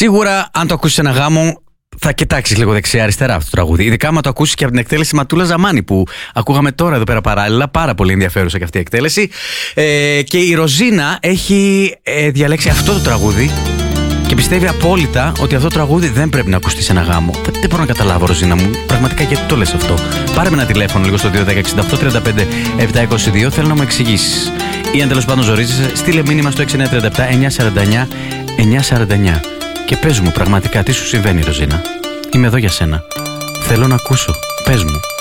Σίγουρα, αν το ακούσεις σε ένα γάμο, θα κοιτάξεις λίγο δεξιά-αριστερά αυτό το τραγούδι. Ειδικά άμα το ακούσεις και από την εκτέλεση Ματούλα Ζαμάνη που ακούγαμε τώρα εδώ πέρα παράλληλα. Πάρα πολύ ενδιαφέρουσα και αυτή η εκτέλεση. Και η Ροζίνα έχει διαλέξει αυτό το τραγούδι και πιστεύει απόλυτα ότι αυτό το τραγούδι δεν πρέπει να ακουστεί σε ένα γάμο. Δεν μπορώ να καταλάβω, Ροζίνα μου, πραγματικά γιατί το λες αυτό. Πάρε με ένα τηλέφωνο λίγο στο 210-68-35-722. Θέλω να μου εξηγήσεις. Ή αν τέλος πάντων ζορίζεσαι, στείλε μήνυμα στο 6937-949-949. Και πες μου πραγματικά τι σου συμβαίνει, Ροζίνα. Είμαι εδώ για σένα. Θέλω να ακούσω. Πες μου.